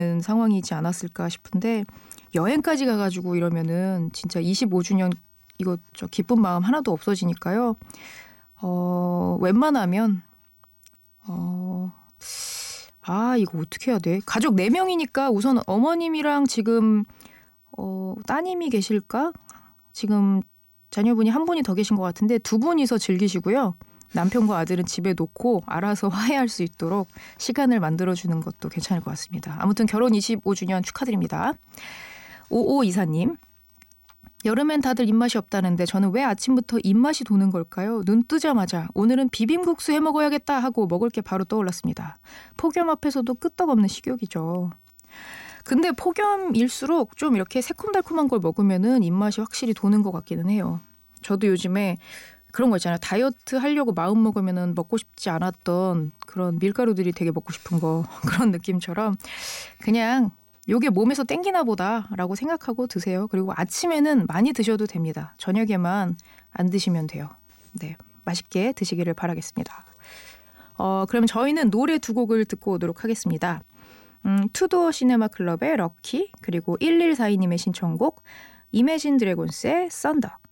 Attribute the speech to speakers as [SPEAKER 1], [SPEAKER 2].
[SPEAKER 1] 상황이지 않았을까 싶은데 여행까지 가가지고 이러면은 진짜 25주년 이거 저 기쁜 마음 하나도 없어지니까요. 웬만하면 이거 어떻게 해야 돼? 가족 4명이니까 우선 어머님이랑 지금 따님이 계실까? 지금 자녀분이 한 분이 더 계신 것 같은데 2분이서 즐기시고요. 남편과 아들은 집에 놓고 알아서 화해할 수 있도록 시간을 만들어주는 것도 괜찮을 것 같습니다. 아무튼 결혼 25주년 축하드립니다. 5524님. 여름엔 다들 입맛이 없다는데 저는 왜 아침부터 입맛이 도는 걸까요? 눈 뜨자마자 오늘은 비빔국수 해먹어야겠다 하고 먹을 게 바로 떠올랐습니다. 폭염 앞에서도 끄떡없는 식욕이죠. 근데 폭염일수록 좀 이렇게 새콤달콤한 걸 먹으면은 입맛이 확실히 도는 것 같기는 해요. 저도 요즘에 그런 거 있잖아요. 다이어트 하려고 마음 먹으면은 먹고 싶지 않았던 그런 밀가루들이 되게 먹고 싶은 거 그런 느낌처럼 그냥 요게 몸에서 땡기나 보다라고 생각하고 드세요. 그리고 아침에는 많이 드셔도 됩니다. 저녁에만 안 드시면 돼요. 네, 맛있게 드시기를 바라겠습니다. 그러면 저희는 노래 2곡을 듣고 오도록 하겠습니다. 투도어 시네마 클럽의 럭키 그리고 1142님의 신청곡 이매진 드래곤스의 썬더.